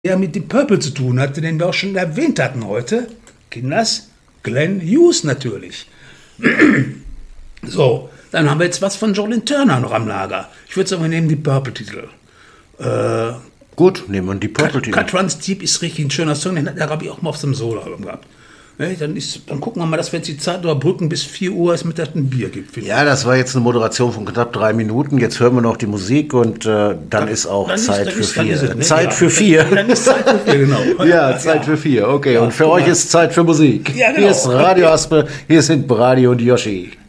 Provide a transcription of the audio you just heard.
der mit Deep Purple zu tun hatte, den wir auch schon erwähnt hatten heute. Kinders, Glenn Hughes natürlich. So, dann haben wir jetzt was von Jolene Turner noch am Lager. Ich würde sagen, wir nehmen die Purple-Titel. Gut, nehmen wir die Purple-Titel. Cut Runs Deep ist richtig ein schöner Song, den hat er, glaube ich, auch mal auf so einem Solo-Album gehabt. Ne, dann gucken wir mal, dass wir jetzt die Zeit überbrücken, bis 4 Uhr es Mittag ein Bier gibt. Ja, das war jetzt eine Moderation von knapp 3 Minuten. Jetzt hören wir noch die Musik und dann ist auch Zeit für 4. Zeit für 4. Dann ist Zeit für 4, genau. Ja, Zeit für 4, okay. Und für euch ist Zeit für Musik. Ja, genau. Hier ist Radio Aspe, hier sind Brady und Yoshi.